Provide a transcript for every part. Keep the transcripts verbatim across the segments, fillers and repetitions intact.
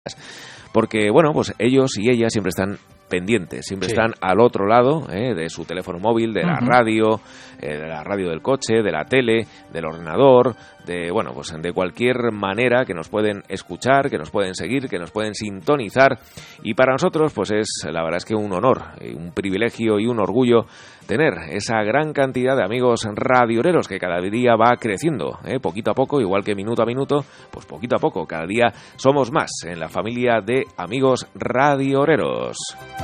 Porque, bueno, pues ellos y ellas siempre están pendientes, siempre sí. están al otro lado eh, de su teléfono móvil, de la uh-huh. radio, eh, de la radio del coche, de la tele, del ordenador, de, bueno, pues de cualquier manera que nos pueden escuchar, que nos pueden seguir, que nos pueden sintonizar. Y para nosotros, pues es, la verdad es que un honor, un privilegio y un orgullo tener esa gran cantidad de amigos radioreros que cada día va creciendo, ¿eh? poquito a poco, igual que minuto a minuto, pues poquito a poco, cada día somos más en la familia de amigos radioreros.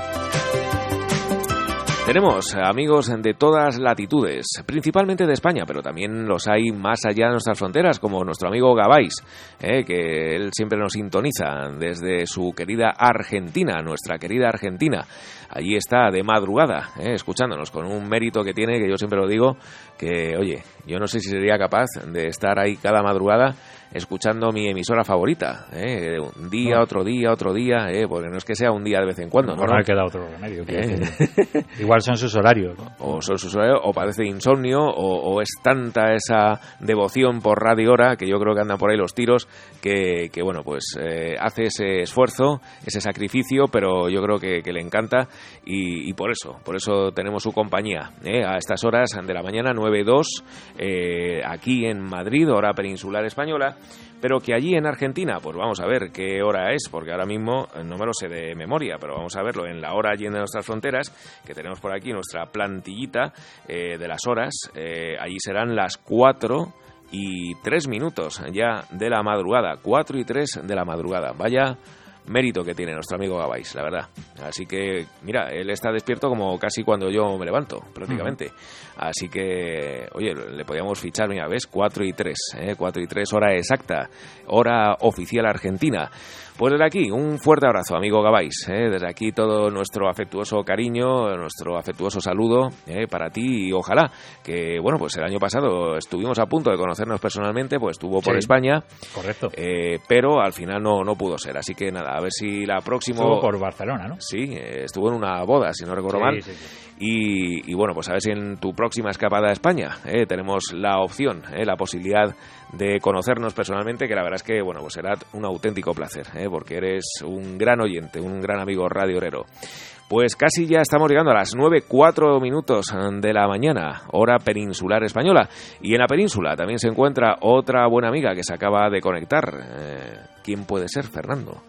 Tenemos amigos de todas latitudes, principalmente de España, pero también los hay más allá de nuestras fronteras, como nuestro amigo Gabais, eh, que él siempre nos sintoniza desde su querida Argentina, nuestra querida Argentina. Allí está de madrugada, eh, escuchándonos, con un mérito que tiene, que yo siempre lo digo, que, oye, yo no sé si sería capaz de estar ahí cada madrugada escuchando mi emisora favorita, ¿eh? un día, no. otro día, otro día, ¿eh? porque no es que sea un día de vez en cuando. No, no, no me queda otro remedio. ¿Eh? Igual son sus horarios, ¿no? O son sus horarios, o padece insomnio, o, o es tanta esa devoción por Radio Hora, que yo creo que andan por ahí los tiros, que, que bueno, pues eh, hace ese esfuerzo, ese sacrificio, pero yo creo que, que le encanta, y, y por eso, por eso tenemos su compañía, ¿eh? a estas horas de la mañana, nueve dos, eh, aquí en Madrid, hora peninsular española. Pero que allí en Argentina, pues vamos a ver qué hora es, porque ahora mismo no me lo sé de memoria, pero vamos a verlo en la hora allí en nuestras fronteras, que tenemos por aquí nuestra plantillita eh, de las horas. Eh, allí serán las cuatro y tres minutos ya de la madrugada, cuatro y tres de la madrugada. Vaya mérito que tiene nuestro amigo Gabais, la verdad. Así que, mira, él está despierto como casi cuando yo me levanto, prácticamente. Uh-huh. Así que, oye, le podíamos fichar, mira, ¿ves? cuatro y tres, ¿eh? cuatro y tres, hora exacta, hora oficial argentina. Pues desde aquí, un fuerte abrazo, amigo Gabais, ¿eh? Desde aquí todo nuestro afectuoso cariño, nuestro afectuoso saludo ¿eh? para ti, y ojalá que, bueno, pues el año pasado estuvimos a punto de conocernos personalmente, pues estuvo por sí, España. Correcto. Eh, pero al final no, no pudo ser, así que nada, a ver si la próxima... Estuvo por Barcelona, ¿no? Sí, eh, estuvo en una boda, si no recuerdo sí, mal. Sí, sí. Y, y bueno, pues a ver si en tu próxima escapada a España eh, tenemos la opción, eh, la posibilidad de conocernos personalmente, que la verdad es que, bueno, pues será un auténtico placer, eh, porque eres un gran oyente, un gran amigo radiorero. Pues casi ya estamos llegando a las nueve, cuatro minutos de la mañana, hora peninsular española. Y en la península también se encuentra otra buena amiga que se acaba de conectar. Eh, ¿Quién puede ser, Fernando?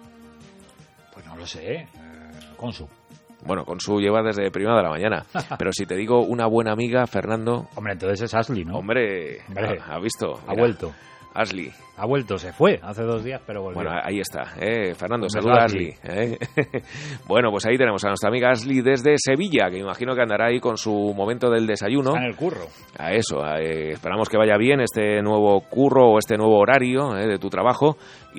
Pues no lo sé, eh, Consu. Bueno, Consu lleva desde primera de la mañana. Pero si te digo una buena amiga, Fernando... Hombre, entonces es Ashley, ¿no? Hombre, Hombre ha, ha visto. Ha Mira, vuelto. Ashley. Ha vuelto, se fue hace dos días, pero volvió. Bueno, ahí está, eh, Fernando, saluda a Ashley. ¿eh? Bueno, pues ahí tenemos a nuestra amiga Ashley desde Sevilla, que imagino que andará ahí con su momento del desayuno. Está en el curro. A eso, eh, esperamos que vaya bien este nuevo curro o este nuevo horario eh, de tu trabajo.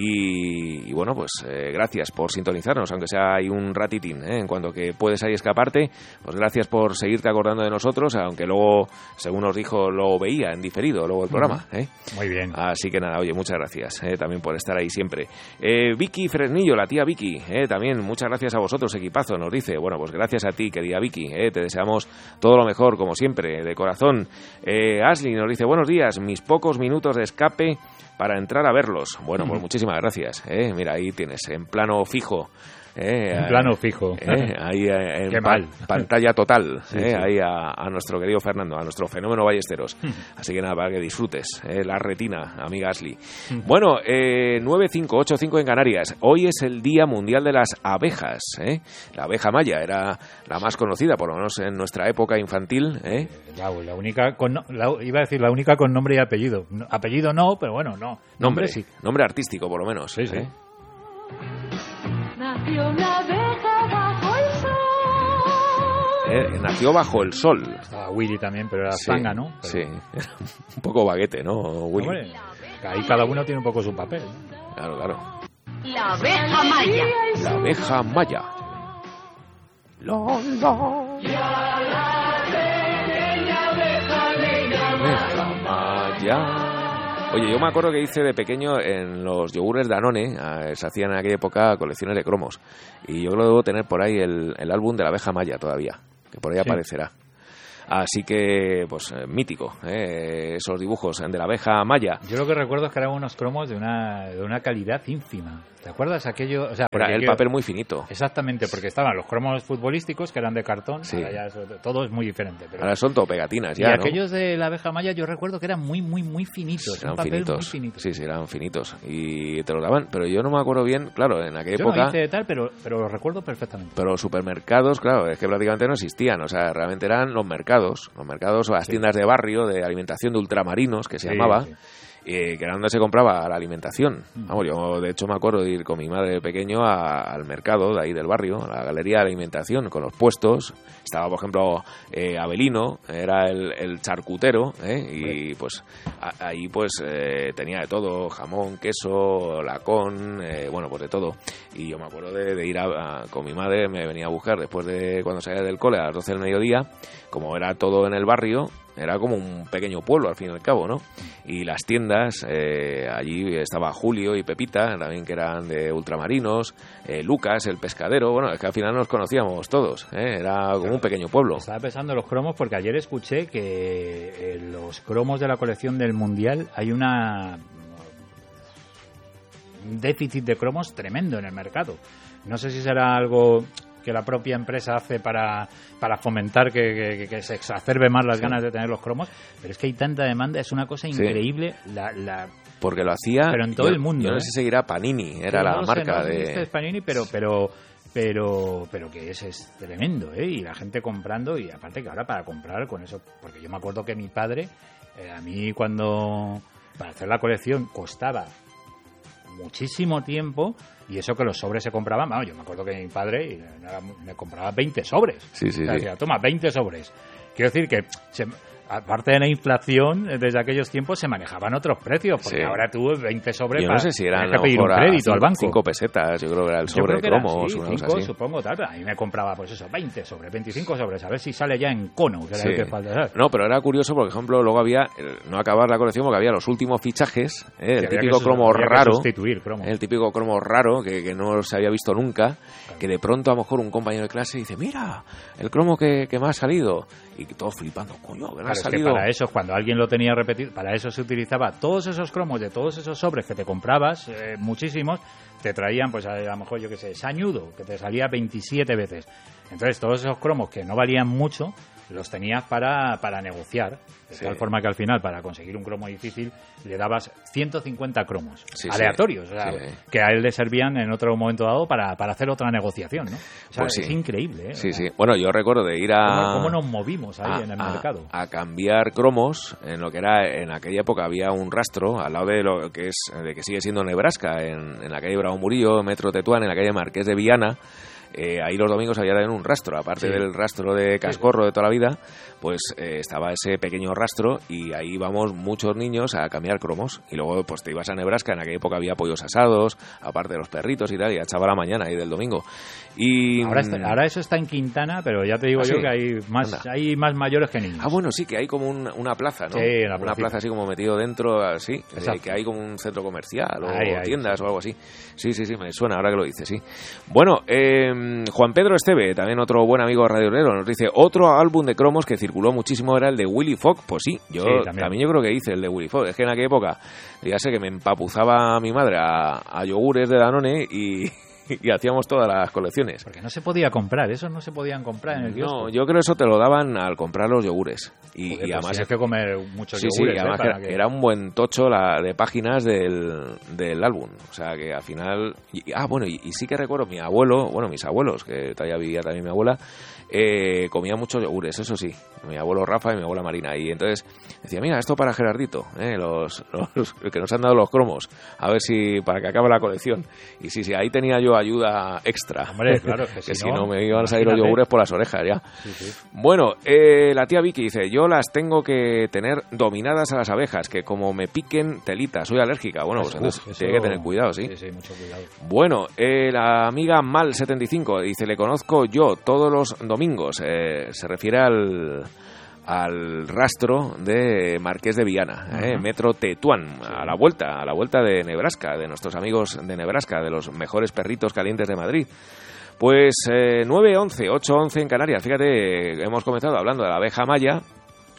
Y, y bueno, pues eh, gracias por sintonizarnos, aunque sea ahí un ratitín, eh, en cuanto que puedes ahí escaparte, pues gracias por seguirte acordando de nosotros, aunque luego, según nos dijo, lo veía en diferido, luego el programa. ¿eh? Muy bien. Así que nada, oye, muchas gracias eh, también por estar ahí siempre. Eh, Vicky Fresnillo, la tía Vicky, eh, también muchas gracias a vosotros, equipazo, nos dice. Bueno, pues gracias a ti, querida Vicky, eh, te deseamos todo lo mejor, como siempre, de corazón. Eh, Ashley nos dice, buenos días, mis pocos minutos de escape para entrar a verlos. Bueno, pues muchísimas gracias. Eh. Mira, ahí tienes, en plano fijo. Eh, en plano fijo. Eh, ahí eh, en Qué pa- mal. pantalla total. Sí, eh, sí. Ahí a, a nuestro querido Fernando, a nuestro fenómeno Ballesteros. Así que nada, para que disfrutes. Eh, la retina, amiga Ashley. Bueno, eh, nueve cinco ocho cinco en Canarias. Hoy es el Día Mundial de las Abejas. Eh. La abeja maya era la más conocida, por lo menos en nuestra época infantil. Eh. La, la única, con, la, iba a decir la única con nombre y apellido. No, apellido no, pero bueno, no. Nombre, nombre sí. Nombre artístico, por lo menos. Sí, sí. Eh. Nació una abeja bajo el sol. Eh, nació bajo el sol. Estaba Willy también, pero era Sí, zanga, ¿no? Pero, sí, un poco baguete, ¿no, Willy? Hombre, ahí cada uno tiene un poco su papel. Claro, claro. La abeja maya. La abeja maya. La, la. Abeja maya. Oye, yo me acuerdo que hice de pequeño en los yogures Danone, eh, se hacían en aquella época colecciones de cromos, y yo creo que debo tener por ahí el, el álbum de la abeja maya todavía, que por ahí sí aparecerá. Así que, pues, eh, mítico, eh, esos dibujos de la abeja maya. Yo lo que recuerdo es que eran unos cromos de una, de una calidad ínfima. ¿Te acuerdas aquello? O sea, Era el aquello, papel muy finito. Exactamente, porque estaban los cromos futbolísticos que eran de cartón, Sí. ahora ya eso, todo es muy diferente. Pero... Ahora son todo pegatinas y ya, ¿no? aquellos de la abeja maya yo recuerdo que eran muy, muy, muy finitos. Eran un papel finitos. muy finito. Sí, sí, eran finitos. Y te lo daban, pero yo no me acuerdo bien, claro, en aquella Yo época... no hice tal, pero, pero lo recuerdo perfectamente. Pero los supermercados, claro, es que prácticamente no existían. O sea, realmente eran los mercados. Los mercados o las Sí. tiendas de barrio de alimentación de ultramarinos, que se Sí, llamaba. sí. Eh, que era donde se compraba la alimentación. Vamos, yo de hecho me acuerdo de ir con mi madre pequeño a- al mercado de ahí del barrio, a la galería de alimentación, con los puestos. Estaba, por ejemplo, eh, Abelino, era el, el charcutero, ¿eh? Y pues a- ahí pues eh, tenía de todo, jamón, queso, lacón, eh, bueno, pues de todo. Y yo me acuerdo de, de ir a, a- con mi madre, me venía a buscar después de cuando salía del cole a las doce del mediodía, como era todo en el barrio, era como un pequeño pueblo al fin y al cabo, ¿no? Y las tiendas, eh, allí estaba Julio y Pepita, también que eran de ultramarinos, eh, Lucas, el pescadero, bueno, es que al final nos conocíamos todos, ¿eh? Era como un pequeño pueblo. Estaba pensando en los cromos porque ayer escuché que en los cromos de la colección del Mundial hay una un déficit de cromos tremendo en el mercado. No sé si será algo que la propia empresa hace para, para fomentar que, que, que se exacerbe más las Sí. ganas de tener los cromos, pero es que hay tanta demanda, es una cosa Sí. increíble. La, la, Porque lo hacía... Pero en todo yo- el mundo, Yo no ¿eh? sé si seguirá Panini, era Yo la no lo sé, marca no sé si de... este es Panini, pero pero pero pero que es, es tremendo, ¿eh? Y la gente comprando, y aparte que ahora para comprar con eso, porque yo me acuerdo que mi padre, eh, a mí cuando para hacer la colección costaba muchísimo tiempo, y eso que los sobres se compraban, vamos, yo me acuerdo que mi padre y era- me compraba veinte sobres. Sí, sí, O sea, sí. decía, toma, veinte sobres. Quiero decir que se- aparte de la inflación, eh, desde aquellos tiempos se manejaban otros precios, porque Sí. ahora tú veinte sobres Yo para no sé si eran tienes que pedir a lo un mejor a crédito al cinco- banco. cinco pesetas, yo creo que era el Yo sobre creo de que era, cromos, sí, una cosa cinco, así. supongo, tal, pero a mí me compraba, pues eso, veinte sobres, veinticinco sobres, a ver si sale ya en cono, que era Sí. el que falta, ¿sabes? No, pero era curioso, por ejemplo, luego había, eh, no acabar la colección, porque había los últimos fichajes, eh, Que el había típico que cromo sus- había que raro, sustituir cromos. el típico cromo raro que, que no se había visto nunca, que de pronto a lo mejor un compañero de clase dice, mira, el cromo que, que me ha salido, y todos flipando, coño, que me Claro, ha es que salido. para eso, cuando alguien lo tenía repetido, para eso se utilizaba todos esos cromos de todos esos sobres que te comprabas, eh, muchísimos, te traían, pues a, a lo mejor, yo qué sé, sañudo, que te salía veintisiete veces. Entonces, todos esos cromos que no valían mucho, los tenías para, para negociar, de Sí. tal forma que al final, para conseguir un cromo difícil, le dabas ciento cincuenta cromos Sí, sí. aleatorios, o sea, Sí. que a él le servían en otro momento dado para, para hacer otra negociación, ¿no? O sea, Pues sí. es increíble, ¿eh? Sí, O sea, sí. Bueno, yo recuerdo de ir a... ¿Cómo, cómo nos movimos ahí a, en el a- mercado? a cambiar cromos en lo que era en aquella época había un rastro al lado de lo que es de que sigue siendo Nebraska en, en la calle Bravo Murillo, Metro Tetuán, en la calle Marqués de Viana. Eh, ahí los domingos había también un rastro, aparte Sí. del rastro de cascorro de toda la vida, pues eh, estaba ese pequeño rastro y ahí íbamos muchos niños a cambiar cromos y luego pues te ibas a Nebraska, en aquella época había pollos asados, aparte de los perritos y tal, y echaba la mañana ahí del domingo. Y Ahora, está- ahora eso está en Quintana, pero ya te digo ¿Ah, yo sí? que hay más, Anda. hay más mayores que niños. Ah, bueno, sí, que hay como un- una plaza, ¿no? Sí, la una placita. plaza así como metido dentro, así, eh, Exacto. que hay como un centro comercial o Ahí, ahí, tiendas sí. o algo así. Sí, sí, sí, me suena ahora que lo dices, sí. Bueno, eh, Juan Pedro Esteve, también otro buen amigo radiolero, nos dice, otro álbum de cromos que circuló muchísimo era el de Willy Fogg. Pues sí, yo Sí, también. también. yo creo que hice el de Willy Fogg. Es que en aquella época, ya sé que me empapuzaba mi madre a, a yogures de Danone y... y hacíamos todas las colecciones. Porque no se podía comprar, esos no se podían comprar en el kiosco. No, yo creo que eso te lo daban al comprar los yogures. Y, Joder, y pues además tienes que comer muchos sí, sí, yogures, y ¿eh? además para que que- era un buen tocho la de páginas del, del álbum. O sea, que al final... y- ah, bueno, y, y sí que recuerdo mi abuelo, bueno, mis abuelos, que todavía vivía también mi abuela, eh, comía muchos yogures, eso sí. Mi abuelo Rafa y mi abuela Marina. Y entonces decía, mira, esto para Gerardito, eh, los, los que nos han dado los cromos, a ver si para que acabe la colección. Y sí, sí, ahí tenía yo ayuda extra. Hombre, claro, es que que si si no, no me iban a salir los imagínate. yogures por las orejas ya. Sí, sí. Bueno, eh, la tía Vicky dice, yo las tengo que tener dominadas a las abejas, que como me piquen telita, soy alérgica. Bueno, pues Uf, entonces eso- tiene que tener cuidado, ¿sí? Sí, sí, mucho cuidado. Bueno, eh, la amiga Mal setenta y cinco dice, le conozco yo todos los domingos. Eh, se refiere al... al rastro de Marqués de Viana, eh, Ajá. Metro Tetuán, a la vuelta, a la vuelta de Nebraska, de nuestros amigos de Nebraska, de los mejores perritos calientes de Madrid. Pues eh, nueve once, ocho once en Canarias. Fíjate, hemos comenzado hablando de la abeja maya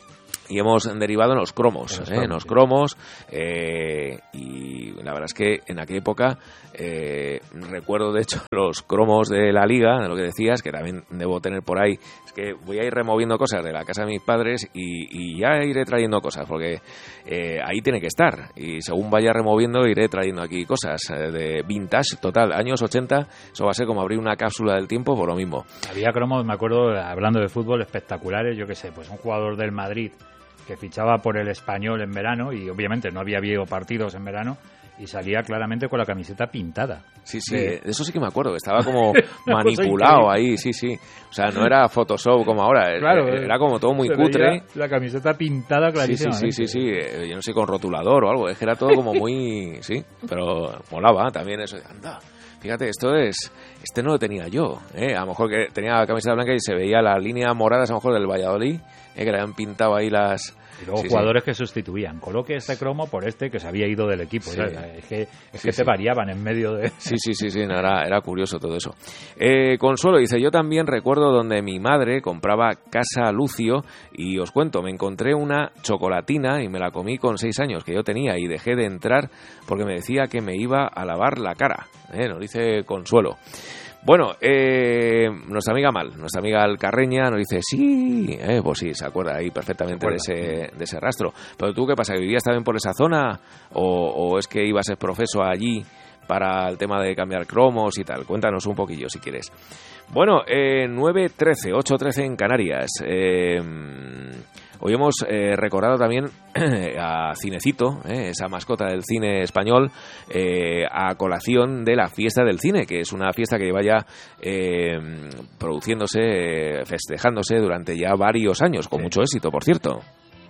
y hemos derivado en los cromos, en los ¿eh? cromos, en los sí. cromos eh, y la verdad es que en aquella época eh, recuerdo de hecho los cromos de la Liga, de lo que decías, que también debo tener por ahí. Es que voy a ir removiendo cosas de la casa de mis padres y, y ya iré trayendo cosas, porque eh, ahí tiene que estar, y según vaya removiendo iré trayendo aquí cosas eh, de vintage total, años ochenta. Eso va a ser como abrir una cápsula del tiempo por lo mismo. Había cromos, me acuerdo, hablando de fútbol, espectaculares, yo qué sé, pues un jugador del Madrid que fichaba por el Español en verano, y obviamente no había habido partidos en verano, y salía claramente con la camiseta pintada. Sí, sí, de... eso sí que me acuerdo, estaba como manipulado ahí, sí, sí. O sea, no era Photoshop como ahora, claro, era como todo muy se cutre. La camiseta pintada clarísima. Sí, sí, sí, sí, sí, yo no sé, con rotulador o algo, es que era todo como muy... Sí, pero molaba también eso de, anda, fíjate, esto es... Este no lo tenía yo, ¿eh? A lo mejor que tenía la camiseta blanca y se veía las líneas moradas, a lo mejor del Valladolid, ¿eh? Que le habían pintado ahí las... Y luego sí, jugadores sí. que sustituían. Coloque este cromo por este que se había ido del equipo. Sí. ¿Sabes? Es que, es Sí, que sí. te variaban en medio de... Sí, sí, sí, sí, no, era, era curioso todo eso. Eh, Consuelo dice, yo también recuerdo donde mi madre compraba Casa Lucio y os cuento, me encontré una chocolatina y me la comí con seis años que yo tenía y dejé de entrar porque me decía que me iba a lavar la cara. Eh, nos dice Consuelo. Bueno, eh, nuestra amiga Mal, nuestra amiga Alcarreña nos dice, sí, eh, pues sí, se acuerda ahí perfectamente de ese, de ese rastro. Pero tú, ¿qué pasa? ¿Que vivías también por esa zona? ¿O, o es que ibas a ser profeso allí para el tema de cambiar cromos y tal? Cuéntanos un poquillo si quieres. Bueno, eh, nueve trece, ocho trece en Canarias. Eh, hoy hemos eh, recordado también a Cinecito, eh, esa mascota del cine español, eh, a colación de la fiesta del cine, que es una fiesta que lleva ya eh, produciéndose, eh, festejándose durante ya varios años, con sí. mucho éxito, por cierto.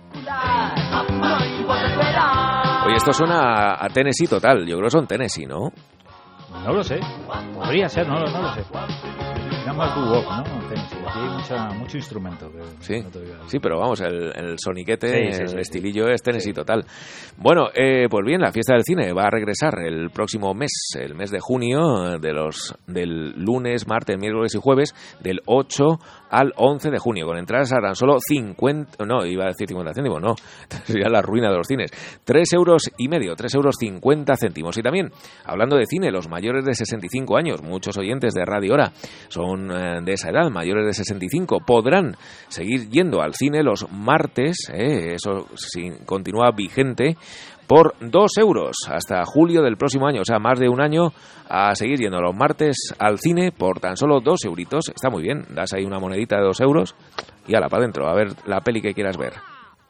Oye, esto suena a Tennessee total, yo creo que son Tennessee, ¿no? No lo sé, podría ser, no, no lo sé. Era más doo-wop, ¿no? Tennessee. Aquí hay mucha, mucho instrumento. Que sí, no te digo. Sí, pero vamos, el, el soniquete, sí, sí, el sí, estilillo sí. es Tennessee sí. total. Bueno, eh, pues bien, la fiesta del cine va a regresar el próximo mes, el mes de junio, de los del lunes, martes, miércoles y jueves, del ocho al once de junio, con entradas a tan solo cincuenta, no, iba a decir cincuenta céntimos, no, sería la ruina de los cines, tres euros y medio, tres euros cincuenta céntimos. Y también, hablando de cine, los mayores de sesenta y cinco años, muchos oyentes de Radio Hora son eh, de esa edad, mayores de sesenta y cinco, podrán seguir yendo al cine los martes, eh, eso sí, continúa vigente, por dos euros hasta julio del próximo año, o sea, más de un año a seguir yendo los martes al cine por tan solo dos euritos. Está muy bien, das ahí una monedita de dos euros y ala, para adentro, a ver la peli que quieras ver.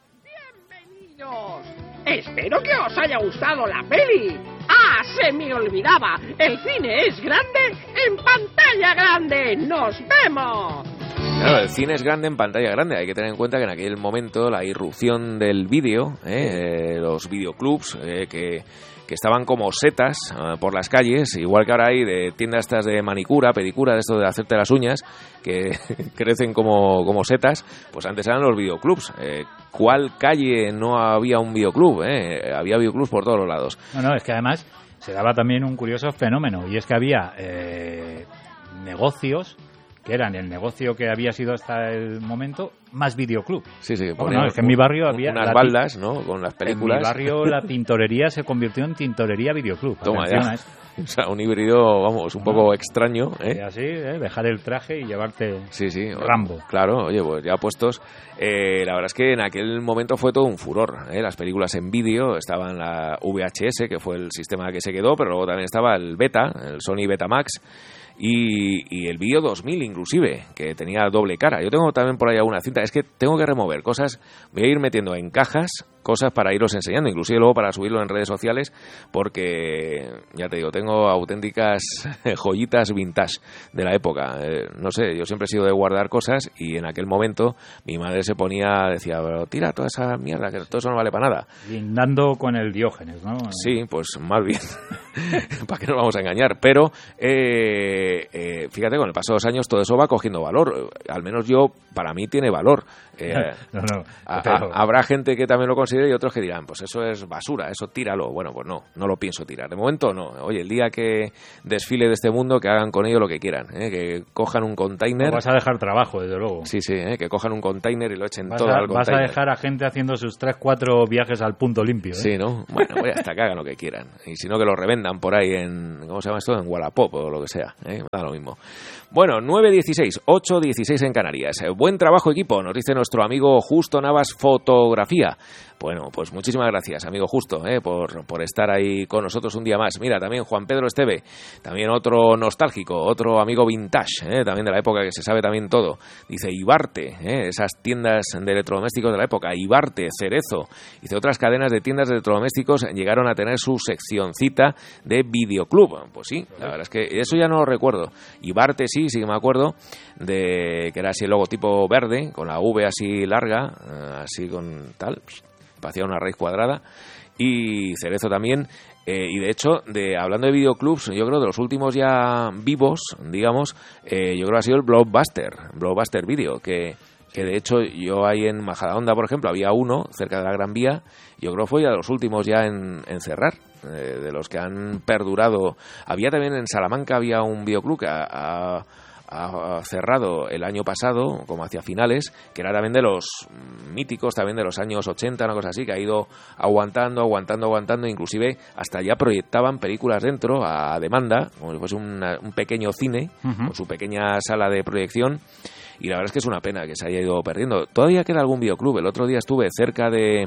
Bienvenidos, espero que os haya gustado la peli. ¡Ah, se me olvidaba! El cine es grande en pantalla grande. ¡Nos vemos! Claro, el cine es grande en pantalla grande. Hay que tener en cuenta que en aquel momento la irrupción del vídeo, eh, los videoclubs eh, que, que estaban como setas eh, por las calles, igual que ahora hay de tiendas estas de manicura, pedicura, de esto de hacerte las uñas, que crecen como, como setas, pues antes eran los videoclubs. Eh, ¿Cuál calle no había un videoclub? Eh? Había videoclubs por todos los lados. No, no, es que además se daba también un curioso fenómeno, y es que había eh, negocios que eran el negocio que había sido hasta el momento más videoclub. Sí, sí. Bueno, no, es que en mi barrio había... Unas la, baldas, ¿no? Con las películas. En mi barrio la tintorería se convirtió en tintorería videoclub. Toma ya. O sea, un híbrido, vamos, un poco extraño, ¿eh? Y así, ¿eh? Dejar el traje y llevarte sí, sí. Rambo. Claro, oye, pues ya puestos. Eh, la verdad es que en aquel momento fue todo un furor, ¿eh? Las películas en vídeo, estaban la V H S, que fue el sistema que se quedó, pero luego también estaba el Beta, el Sony Betamax, y, y el vídeo dos mil inclusive, que tenía doble cara. Yo tengo también por ahí alguna cinta, es que tengo que remover cosas, voy a ir metiendo en cajas cosas para iros enseñando, inclusive luego para subirlo en redes sociales, porque ya te digo, tengo auténticas joyitas vintage de la época. Eh, no sé, yo siempre he sido de guardar cosas y en aquel momento mi madre se ponía, decía, pero tira toda esa mierda, que todo eso no vale para nada. Lindando con el Diógenes, ¿no? Sí, pues más bien, para qué nos vamos a engañar, pero eh, eh, fíjate, con el paso de los años todo eso va cogiendo valor, al menos yo, para mí tiene valor. Eh, no, no, a, pero... a, habrá gente que también lo considera considere y otros que dirán, pues eso es basura, eso tíralo. Bueno, pues no, no lo pienso tirar. De momento no. Oye, el día que desfile de este mundo, que hagan con ello lo que quieran, ¿eh? Que cojan un container. No vas a dejar trabajo, desde luego. Sí, sí, ¿eh? Que cojan un container y lo echen vas todo a, al container. Vas a dejar a gente haciendo sus tres, cuatro viajes al punto limpio, ¿eh? Sí, ¿no? Bueno, pues hasta que hagan lo que quieran. Y si no, que lo revendan por ahí en, ¿cómo se llama esto? En Wallapop o lo que sea, ¿eh? Da lo mismo. Bueno, nueve dieciséis, ocho dieciséis en Canarias. Buen trabajo, equipo, nos dice nuestro amigo Justo Navas Fotografía. Bueno, pues muchísimas gracias, amigo Justo, eh, por, por estar ahí con nosotros un día más. Mira, también Juan Pedro Esteve, también otro nostálgico, otro amigo vintage, eh, también de la época, que se sabe también todo. Dice Ibarte, eh, esas tiendas de electrodomésticos de la época, Ibarte, Cerezo. Dice, otras cadenas de tiendas de electrodomésticos llegaron a tener su seccioncita de videoclub. Pues sí, la verdad es que eso ya no lo recuerdo. Ibarte sí, sí que me acuerdo, de que era así el logotipo verde, con la V así larga, así con tal, parecía una raíz cuadrada, y Cerezo también, eh, y de hecho, de hablando de videoclubs, yo creo de los últimos ya vivos, digamos, eh, yo creo que ha sido el Blockbuster, Blockbuster Video, que, que de hecho yo ahí en Majadahonda, por ejemplo, había uno cerca de la Gran Vía, yo creo que fue ya de los últimos ya en, en cerrar, eh, de los que han perdurado. Había también en Salamanca, había un videoclub que ha, ha ha cerrado el año pasado, como hacia finales, que era también de los míticos, también de los años ochenta, una cosa así, que ha ido aguantando, aguantando, aguantando, inclusive hasta ya proyectaban películas dentro a demanda, como si fuese una, un pequeño cine, uh-huh, con su pequeña sala de proyección, y la verdad es que es una pena que se haya ido perdiendo. Todavía queda algún videoclub. El otro día estuve cerca de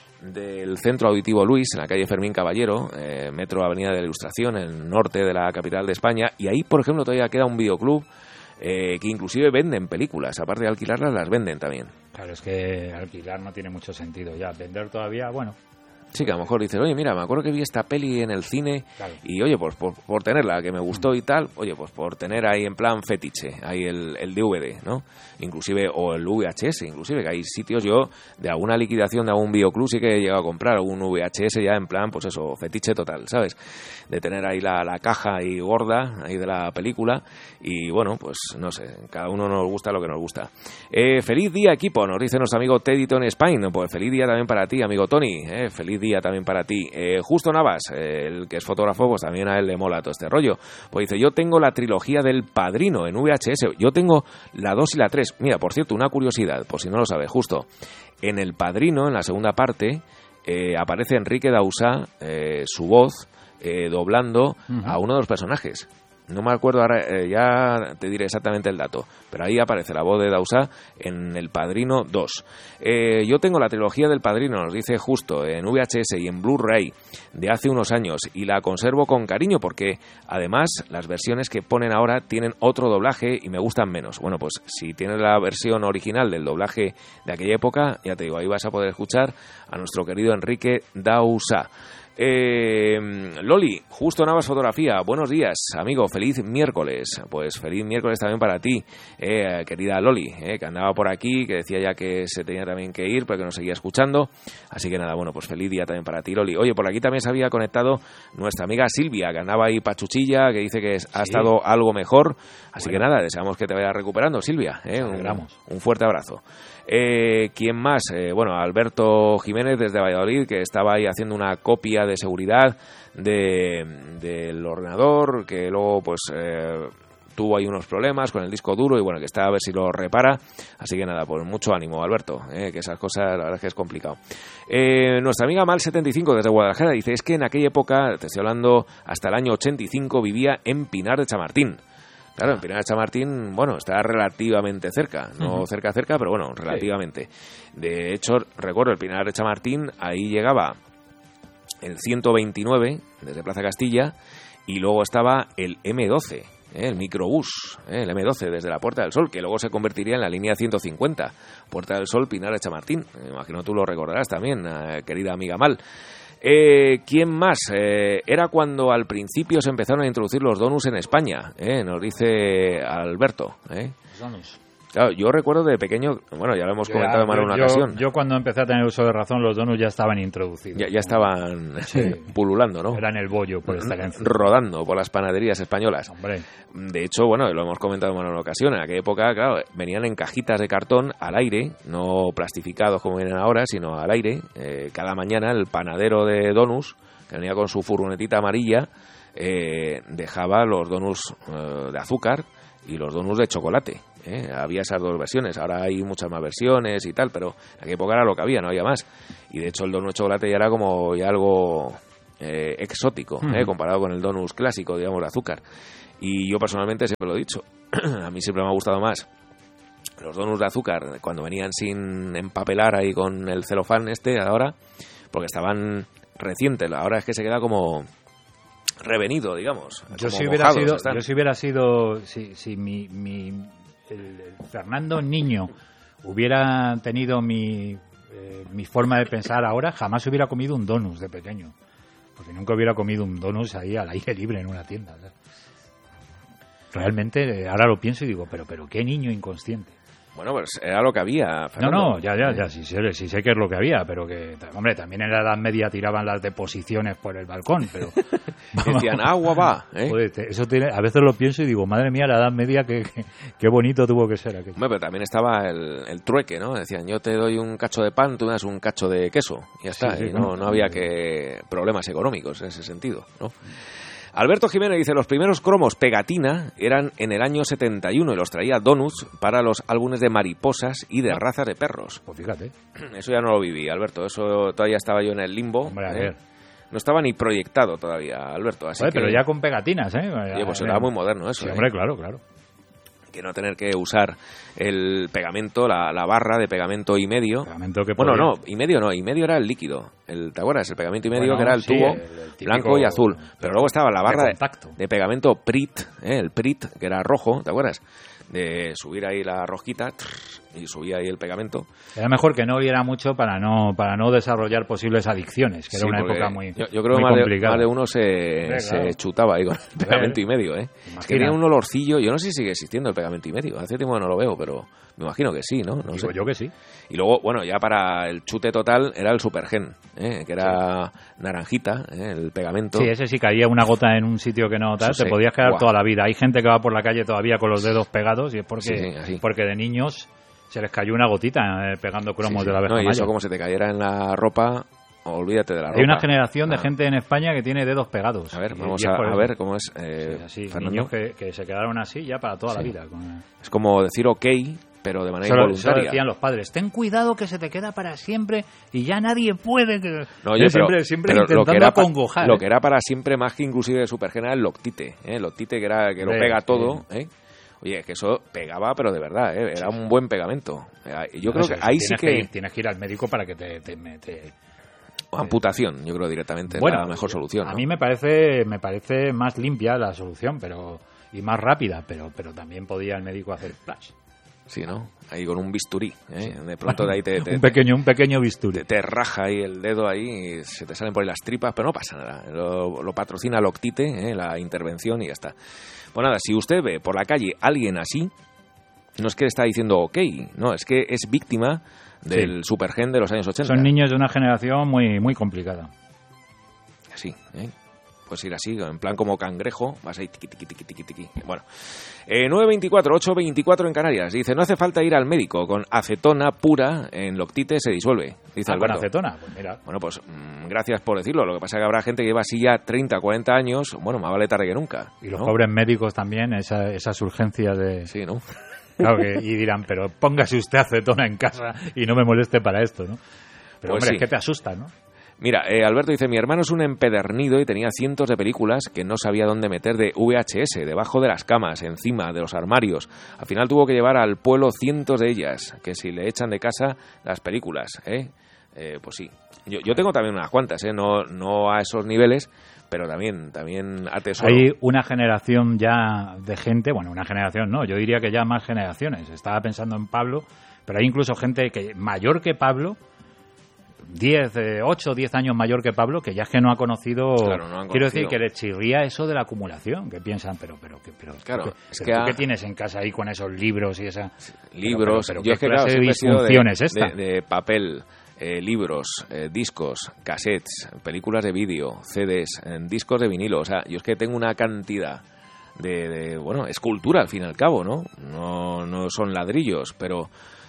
del Centro Auditivo Luis, en la calle Fermín Caballero, eh, Metro Avenida de la Ilustración, en el norte de la capital de España, y ahí, por ejemplo, todavía queda un videoclub eh, que inclusive venden películas, aparte de alquilarlas, las venden también. Claro, es que alquilar no tiene mucho sentido ya, vender todavía, bueno. Sí, que a lo mejor dices, oye, mira, me acuerdo que vi esta peli en el cine, claro, y oye, pues por, por tenerla, que me gustó y tal, oye, pues por tener ahí en plan fetiche, ahí el, el D V D, ¿no? Inclusive, o el V H S, inclusive, que hay sitios, yo, de alguna liquidación de algún videoclub sí que he llegado a comprar algún V H S ya en plan, pues eso, fetiche total, ¿sabes? De tener ahí la, la caja ahí gorda, ahí de la película, y bueno, pues no sé, cada uno nos gusta lo que nos gusta. Eh, feliz día, equipo, nos dice nuestro amigo Teddy Tony Spain, pues feliz día también para ti, amigo Tony, eh, feliz día también para ti. Eh, Justo Navas, eh, el que es fotógrafo, pues también a él le mola todo este rollo. Pues dice, yo tengo la trilogía del Padrino en V H S, yo tengo la dos y la tres. Mira, por cierto, una curiosidad, por si no lo sabes, Justo, en El Padrino, en la segunda parte, eh, aparece Enrique Dausá, eh, su voz, eh, doblando uh-huh. a uno de los personajes. No me acuerdo ahora, eh, ya te diré exactamente el dato, pero ahí aparece la voz de Dausá en El Padrino dos. Eh, yo tengo la trilogía del Padrino, nos dice Justo, en V H S y en Blu-ray de hace unos años, y la conservo con cariño porque además las versiones que ponen ahora tienen otro doblaje y me gustan menos. Bueno, pues si tienes la versión original del doblaje de aquella época, ya te digo, ahí vas a poder escuchar a nuestro querido Enrique Dausá. Eh, Loli, Justo Navas Fotografía, buenos días, amigo, feliz miércoles. Pues feliz miércoles también para ti, eh, querida Loli, eh, que andaba por aquí, que decía ya que se tenía también que ir, pero que nos seguía escuchando. Así que nada, bueno, pues feliz día también para ti, Loli. Oye, por aquí también se había conectado nuestra amiga Silvia, que andaba ahí pachuchilla, que dice que ha sí. estado algo mejor. Así bueno. que nada, deseamos que te vayas recuperando, Silvia. Eh, un, un fuerte abrazo. Eh, ¿Quién más? Eh, bueno, Alberto Jiménez desde Valladolid, que estaba ahí haciendo una copia de seguridad de, del ordenador, que luego pues eh, tuvo ahí unos problemas con el disco duro y bueno, que está a ver si lo repara. Así que nada, pues mucho ánimo, Alberto, eh, que esas cosas la verdad es que es complicado. Eh, nuestra amiga Mal setenta y cinco desde Guadalajara dice, es que en aquella época, te estoy hablando hasta el año ochenta y cinco, vivía en Pinar de Chamartín. Claro, en Pinar de Chamartín, bueno, está relativamente cerca, no uh-huh. cerca, cerca, pero bueno, relativamente. Sí. De hecho, recuerdo el Pinar de Chamartín, ahí llegaba el ciento veintinueve desde Plaza Castilla y luego estaba el eme doce, ¿eh? el microbús, ¿eh? el eme doce desde la Puerta del Sol, que luego se convertiría en la línea ciento cincuenta, Puerta del Sol, Pinar de Chamartín. Me imagino tú lo recordarás también, eh, querida amiga Mal. Eh, ¿Quién más? Eh, era cuando al principio se empezaron a introducir los donuts en España, eh, nos dice Alberto. ¿eh? Donuts. Claro, yo recuerdo de pequeño, bueno, ya lo hemos Yo comentado ya- en más de una yo, ocasión. Yo cuando empecé a tener uso de razón, los donuts ya estaban introducidos. Ya, ya estaban Sí. pululando, ¿no? Eran el bollo por excelencia. Rodando por las panaderías españolas. Hombre, De hecho, bueno, lo hemos comentado en una ocasión, en aquella época, claro, venían en cajitas de cartón al aire, no plastificados como vienen ahora, sino al aire. Eh, cada mañana el panadero de donuts, que venía con su furgonetita amarilla, eh, dejaba los donuts eh, de azúcar y los donuts de chocolate. ¿eh? Había esas dos versiones, ahora hay muchas más versiones y tal, pero en aquella época era lo que había, no había más. Y de hecho el donut de chocolate ya era como ya algo eh, exótico, ¿eh? comparado con el donut clásico, digamos, de azúcar. Y yo personalmente siempre lo he dicho, a mí siempre me ha gustado más los donuts de azúcar cuando venían sin empapelar ahí con el celofán este ahora, porque estaban recientes, ahora es que se queda como revenido, digamos. yo como si hubiera mojados sido, están. yo si hubiera sido, si, si mi, mi el, el Fernando niño hubiera tenido mi, eh, mi forma de pensar ahora, jamás hubiera comido un donut de pequeño, porque nunca hubiera comido un donut ahí al aire libre en una tienda. ¿sabes? Realmente, eh, ahora lo pienso y digo, pero, pero qué niño inconsciente. Bueno, pues era lo que había, No, Fernando. no, ya, ya, ya, sí, sé- sí sé que es lo que había, pero que, hombre, también en la Edad Media tiraban las deposiciones por el balcón, pero... Decían, agua va, ¿eh? Joder, te- eso tiene, a veces lo pienso y digo, madre mía, la Edad Media, qué, qué, qué bonito tuvo que ser aquello. Hombre, pero también estaba el, el trueque, ¿no? Decían, yo te doy un cacho de pan, tú me das un cacho de queso. Y ya está. Sí, sí, y no, bueno, no había que problemas económicos en ese sentido, ¿no? Alberto Jiménez dice, los primeros cromos Pegatina eran en el año setenta y uno y los traía Donuts para los álbumes de mariposas y de razas de perros. Pues fíjate, Eso ya no lo viví, Alberto. Eso todavía estaba yo en el limbo. hombre, a ¿eh? ver. No estaba ni proyectado todavía, Alberto. Así Joder, que, pero ya con pegatinas, ¿eh? oye, pues Eh, era muy moderno eso. Sí, ¿eh? hombre, claro, claro. Que no tener que usar el pegamento, la, la barra de pegamento y medio. Pegamento que Bueno, podía- no, y medio no, y medio era el líquido. El, ¿te acuerdas? El pegamento y medio Bueno, que era el sí, tubo el- el típico- blanco y azul. Pero luego estaba la barra de de, contacto. de pegamento P R I T, ¿eh? El P R I T, que era rojo, ¿te acuerdas? De subir ahí la rosquita trrr, y subía ahí el pegamento. Era mejor que no oliera mucho para no para no desarrollar posibles adicciones, que Sí, era una porque época muy Yo, yo creo que muy más de, complicada. más de uno se, Hombre, se claro. chutaba ahí con el pegamento y medio, ¿eh? Es Imagina. que tenía un olorcillo, yo no sé si sigue existiendo el pegamento y medio. Hace tiempo que no lo veo, pero me imagino que sí, ¿no? No Digo sé. yo que sí. Y luego, bueno, ya para el chute total era el Supergen, ¿eh? Que era naranjita, ¿eh? El pegamento. Sí, ese sí caía una gota en un sitio que no tal, Eso te sí. podías quedar Guau. toda la vida. Hay gente que va por la calle todavía con los dedos pegados y es porque Sí, sí, así. porque de niños se les cayó una gotita eh, pegando cromos Sí, sí. de la abeja No, y eso maya. como se te cayera en la ropa, olvídate de la ropa. Hay una generación de Ah. gente en España que tiene dedos pegados. A ver, Y- vamos y es a, por a eso. ver cómo es, eh, Sí, así, Fernando. niños que, que se quedaron así ya para toda la Sí. vida. con- Es como decir ok, pero de manera Solo, solo involuntaria. decían los padres, ten cuidado que se te queda para siempre y ya nadie puede. Que... No, oye, Eh, pero, siempre siempre pero intentando lo que era pa- acongojar. lo ¿eh? que era para siempre más que inclusive de Supergen era el Loctite, ¿eh? El Loctite que era que lo Hombre, pega sí. todo, ¿eh? Oye, es que eso pegaba, pero de verdad, ¿eh? Era un buen pegamento. Eh, Yo No, creo eso- que eso ahí sí tienes que... ir, tienes que ir al médico para que te... te, me- te- Amputación, yo creo directamente es Bueno, la mejor solución, A ¿no? mí me parece me parece más limpia la solución, pero y más rápida, pero pero también podía el médico hacer flash. Sí, ¿no? Ahí con un bisturí, ¿eh? De pronto de ahí te, te, un pequeño un pequeño bisturí. te, te raja ahí el dedo ahí y se te salen por ahí las tripas, pero no pasa nada. Lo, lo patrocina Loctite, ¿eh? La intervención y ya está. Pues nada, si usted ve por la calle a alguien así, no es que está diciendo ok, no, es que es víctima del Supergen de los años ochenta. Son niños de una generación muy muy complicada. Así, ¿eh? Pues ir así, en plan como cangrejo, vas ahí tiqui, tiqui, tiqui, tiqui, tiqui. Bueno, eh, nueve veinticuatro, ocho veinticuatro en Canarias. Dice, no hace falta ir al médico, con acetona pura en Loctite se disuelve. Dice Ah, con Alberto. acetona, pues mira. Bueno, pues mmm, gracias por decirlo. Lo que pasa es que habrá gente que lleva así ya treinta, cuarenta años. Bueno, más vale tarde que nunca. Y los ¿no? pobres médicos también, esa, esas urgencias de... Sí, ¿no? Claro que, y dirán, pero póngase usted acetona en casa y no me moleste para esto, ¿no? Pero Pues hombre, sí. es que te asusta, ¿no? Mira, eh, Alberto dice, mi hermano es un empedernido y tenía cientos de películas que no sabía dónde meter de V H S, debajo de las camas, encima de los armarios. Al final tuvo que llevar al pueblo cientos de ellas, que si le echan de casa las películas, ¿eh? Eh, pues sí. Yo, yo tengo también unas cuantas, ¿eh? No, no a esos niveles, pero también, también atesoro. Hay una generación ya de gente, bueno, una generación no, yo diría que ya más generaciones. Estaba pensando en Pablo, pero hay incluso gente que mayor que Pablo, diez, ocho, diez años mayor que Pablo, que ya es que no ha conocido... Claro, no han quiero conocido. decir que le chirría eso de la acumulación, que piensan, pero, pero, que, pero, Claro, que, es pero que ¿tú ha- qué tienes en casa ahí con esos libros y esa... Libros, Pero, pero, pero, yo ¿qué es que clase claro, de siempre he sido disfunción de, es esta? de- de papel, eh, libros, eh, discos, cassettes, películas de vídeo, C Ds, eh, discos de vinilo. O sea, yo es que tengo una cantidad de, de, bueno, escultura al fin y al cabo, ¿no? No, no son ladrillos, pero...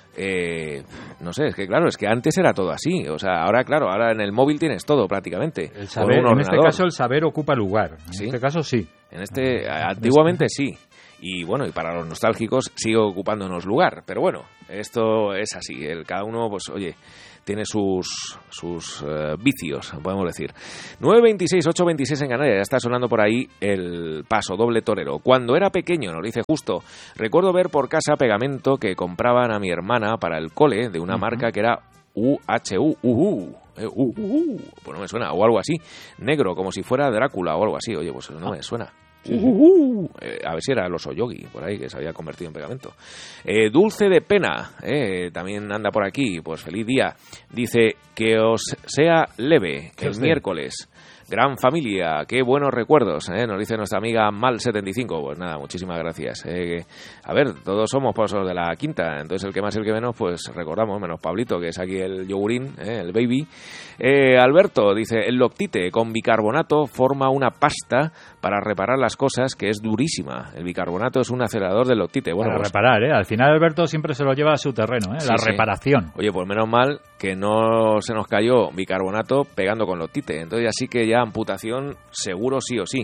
Eh, no sé, es que claro, es que antes era todo así. O sea, ahora claro, ahora en el móvil tienes todo prácticamente. El o saber, en un en este ordenador. caso el saber ocupa lugar. En ¿Sí? este caso sí. En este, antiguamente sí. Y bueno, y para los nostálgicos sigue ocupándonos lugar. Pero bueno, esto es así. El, cada uno, pues oye, tiene sus, sus eh, vicios, podemos decir. nueve veintiséis, ocho veintiséis en Canarias. Ya está sonando por ahí el paso doble torero. Cuando era pequeño, nos dice Justo, recuerdo ver por casa pegamento que compraban a mi hermana para el cole de una Uh-huh. marca que era U H U. Uh-huh. Eh, uh, uh, uh. Pues no me suena, o algo así. Negro, como si fuera Drácula o algo así. Oye, pues no me suena. Sí, sí. Uh, uh, eh, a ver si era el oso yogi por ahí que se había convertido en pegamento. eh, Dulce de Pena, eh, también anda por aquí. Pues feliz día. Dice que os sea leve ¿Qué el os dé? miércoles. Gran familia, qué buenos recuerdos, ¿eh? Nos dice nuestra amiga Mal setenta y cinco. Pues nada, muchísimas gracias. Eh, a ver, todos somos pasos de la quinta, entonces el que más y el que menos, pues recordamos, menos Pablito, que es aquí el yogurín, ¿eh? El baby. Eh, Alberto dice, el loctite con bicarbonato forma una pasta para reparar las cosas que es durísima. El bicarbonato es un acelerador del loctite. Bueno, Para pues, reparar, ¿eh? Al final Alberto siempre se lo lleva a su terreno, ¿eh? Sí, La sí. reparación. Oye, pues menos mal que no se nos cayó bicarbonato pegando con loctite. Entonces ya sí que ya amputación seguro sí o sí.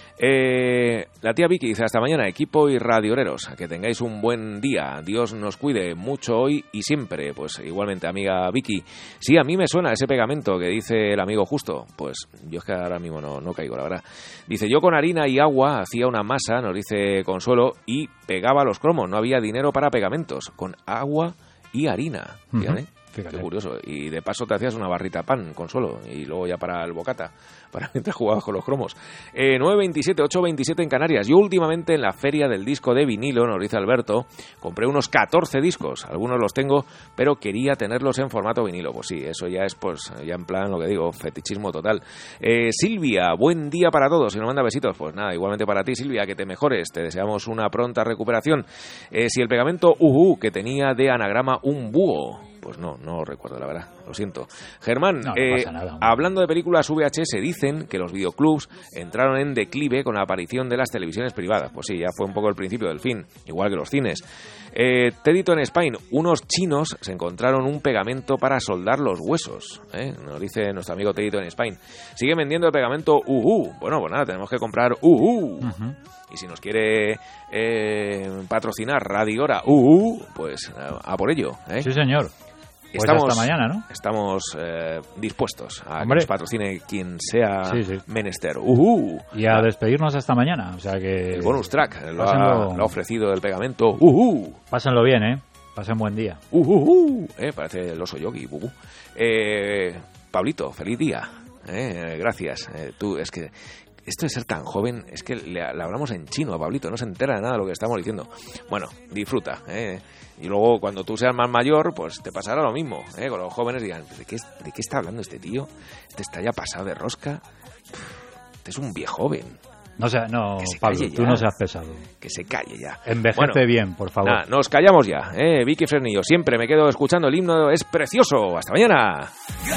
Eh, la tía Vicky dice, hasta mañana, equipo y radioreros, que tengáis un buen día, Dios nos cuide mucho hoy y siempre. Pues igualmente, amiga Vicky. Sí, a mí me suena ese pegamento que dice el amigo Justo. Pues yo es que ahora mismo no, no caigo, la verdad. Dice, yo con harina y agua hacía una masa, nos dice Consuelo, y pegaba los cromos, no había dinero para pegamentos, con agua y harina. Fíjate. Ujú. Fíjate. Qué curioso. Y de paso te hacías una barrita pan, Consuelo, y luego ya para el bocata, para mientras jugabas con los cromos. Eh, nueve veintisiete, ocho veintisiete en Canarias. Yo últimamente en la feria del disco de vinilo, nos dice Alberto, compré unos catorce discos. Algunos los tengo, pero quería tenerlos en formato vinilo. Pues sí, eso ya es, pues, ya en plan, lo que digo, fetichismo total. Eh, Silvia, buen día para todos. Y nos manda besitos. Pues nada, igualmente para ti, Silvia, que te mejores. Te deseamos una pronta recuperación. Eh, si el pegamento Uhu, que tenía de anagrama un búho... Pues no, no recuerdo, la verdad, lo siento. Germán, No, no eh, pasa nada, hombre. hablando de películas V H S, dicen que los videoclubs entraron en declive con la aparición de las televisiones privadas. Pues sí, ya fue un poco el principio del fin, igual que los cines. Eh, Tedito en Spain, unos chinos se encontraron un pegamento para soldar los huesos, ¿eh? Nos dice nuestro amigo Tedito en Spain. Sigue vendiendo el pegamento Uhu. Bueno, pues nada, tenemos que comprar Uhu. Ujú. Y si nos quiere eh, patrocinar Radio Hora Uhu, pues a, a por ello, ¿eh? Sí, señor. Pues Estamos, hasta mañana, ¿no? Estamos eh, dispuestos a Hombre. que nos patrocine quien sea Sí, sí. menester. Uhu. Y a despedirnos hasta mañana. O sea que... El bonus track lo ha, Pásenlo- lo ha ofrecido el pegamento. Uhu. Pásenlo bien, ¿eh? Pasen buen día. Uhu. Eh, parece el oso yogi. Uhu. Eh, Pablito, feliz día. Eh, gracias. Eh, tú, es que esto de ser tan joven, es que le, le hablamos en chino a Pablito, no se entera de nada de lo que estamos diciendo. Bueno, disfruta, ¿eh? Y luego cuando tú seas más mayor, pues te pasará lo mismo, ¿eh? Con los jóvenes digan, ¿de qué, ¿de qué está hablando este tío? Este está ya pasado de rosca. Este es un viejo joven. No, sea, no, Que se Pablo, calle tú ya. no seas pesado. Que se calle ya. Envejece Bueno, bien, por favor. Nada, nos callamos ya, ¿eh? Vicky Fernillo, siempre me quedo escuchando el himno, es precioso. Hasta mañana.